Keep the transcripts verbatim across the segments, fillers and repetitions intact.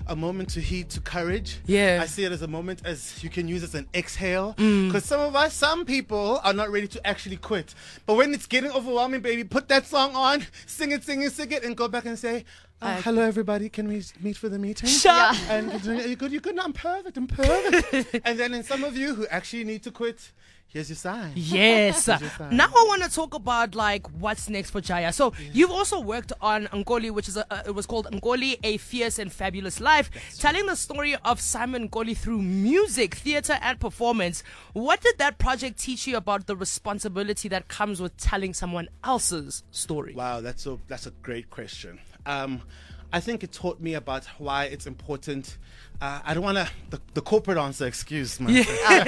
a moment to heed to courage. Yeah. I see it as a moment as you can use as an exhale. Because some of us, some people are not ready to actually quit. But when it's getting overwhelming, baby, put that song on, sing it, sing it, sing it, and go back and say, oh, Uh, hello, everybody. Can we meet for the meeting? Shut up. And you good, you good. No, I'm perfect. I'm perfect. And then in some of you who actually need to quit, here's your sign. Yes. Here's your sign. Now I want to talk about like what's next for Jaya. So you've also worked on Nkoli, which is a, uh, it was called Nkoli, A Fierce and Fabulous Life, telling the story of Simon Nkoli through music, theater, and performance. What did that project teach you about the responsibility that comes with telling someone else's story? Wow, that's a that's a great question. Um, I think it taught me about why it's important. Uh, I don't want to the, the corporate answer. Excuse me.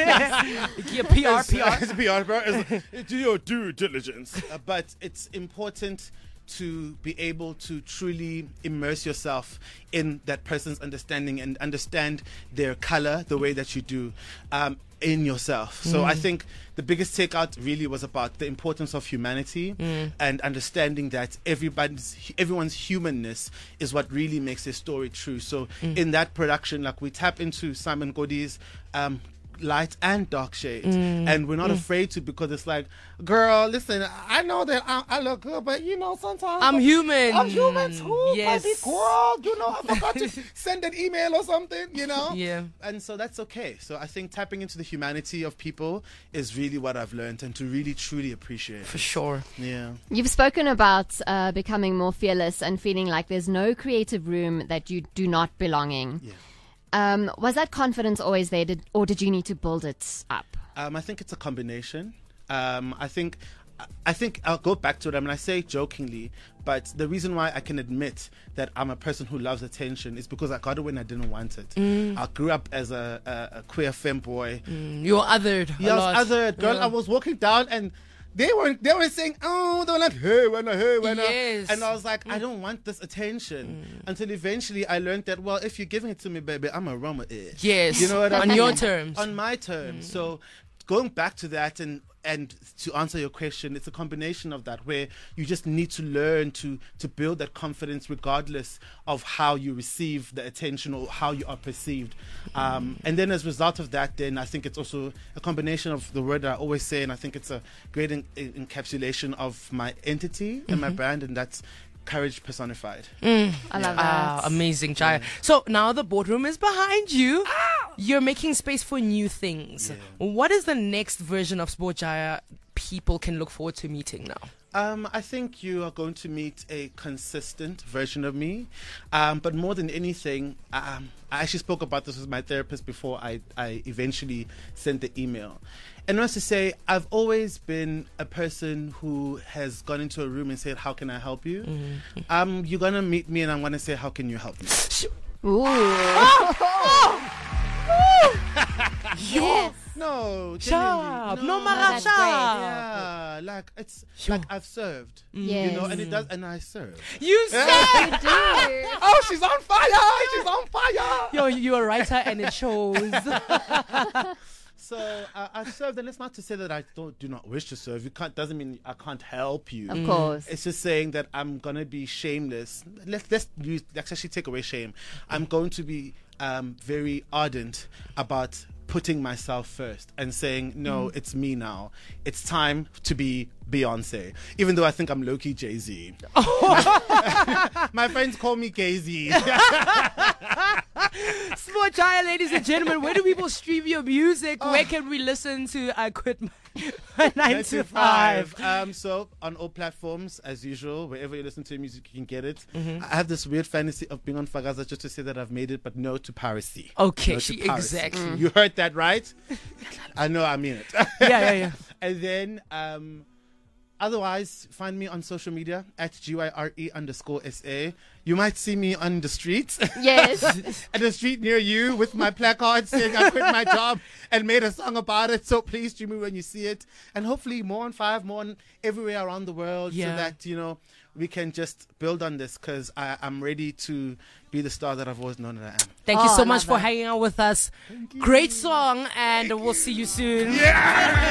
Yeah, P R, P R. It's P R, bro. It's, do your due diligence. Uh, but it's important to be able to truly immerse yourself in that person's understanding and understand their color the way that you do um, in yourself. So I think the biggest takeout really was about the importance of humanity and understanding that everybody's everyone's humanness is what really makes their story true. So in that production, like we tap into Simon Nkoli's um, light and dark shades, and we're not afraid to, because it's like, girl, listen, I know that I, I look good, but you know sometimes I'm human. I'm human too, Yes. baby girl. You know, I forgot to send an email or something. You know, Yeah. and so that's okay. So I think tapping into the humanity of people is really what I've learned, and to really truly appreciate For it. sure. Yeah. You've spoken about uh, becoming more fearless and feeling like there's no creative room that you do not belong in. Yeah. Um, was that confidence always there, did, or did you need to build it up? Um, I think it's a combination. Um, I think, I think I'll go back to it. I mean, I say it jokingly, but the reason why I can admit that I'm a person who loves attention is because I got it when I didn't want it. I grew up as a, a, a queer femboy. Mm, you're othered. Yeah, a I lot. was othered, girl. Yeah. I was walking down and they weren't they were saying, oh, they were like, hey, when hey, when Yes. and I was like, I don't want this attention. Until eventually I learned that, well, if you're giving it to me, baby, I'm a run with it. Yes. You know what I On mean? your terms. On my terms. So going back to that and and to answer your question, it's a combination of that, where you just need to learn to to build that confidence regardless of how you receive the attention or how you are perceived. Um, and then as a result of that, then I think it's also a combination of the word that I always say, and I think it's a great en- encapsulation of my entity and my brand, and that's courage personified. I love Ah, that. amazing, Jaya. So now the boardroom is behind you. You're making space for new things. What is the next version of Sport Jaya people can look forward to meeting now? Um, I think you are going to meet a consistent version of me. Um, but more than anything, um, I actually spoke about this with my therapist before I, I eventually sent the email. And I was to say, I've always been a person who has gone into a room and said, how can I help you? Um, you're going to meet me and I'm going to say, how can you help me? Ooh. Yes. No, Sharp. genuinely, No, no. Mara, that's sharp. Yeah, like it's Sure. like I've served, Yes. you know, and it does, and I serve. You said, You do. Oh, she's on fire! She's on fire! yo, you're a writer and it shows. So uh, I've served, and it's not to say that I don't do not wish to serve. You can't doesn't mean I can't help you. Of course. It's just saying that I'm gonna be shameless. Let's let's use let's actually take away shame. I'm going to be um, very ardent about putting myself first and saying, no, it's me now. It's time to be Beyonce. Even though I think I'm low-key Jay-Z. my, my friends call me Gay-Z. Sport Jaya, ladies and gentlemen, where do people stream your music? Where can we listen to I Quit My nine to five? Um, so on all platforms, as usual, wherever you listen to music, you can get it. I have this weird fantasy of being on Fagaza just to say that I've made it, but no to piracy. Okay, No to she, piracy. exactly. You heard that right? I know I mean it. Yeah, yeah, yeah. And then um, otherwise, find me on social media at G Y R E underscore S A. You might see me on the streets. Yes. At a street near you with my placard saying I quit my job and made a song about it. So please stream me when you see it. And hopefully more on Five, more on everywhere around the world, Yeah. so that, you know, we can just build on this, because I'm ready to be the star that I've always known that I am. Thank you Oh, so I much love for that. hanging out with us. Great song, and we'll see you soon.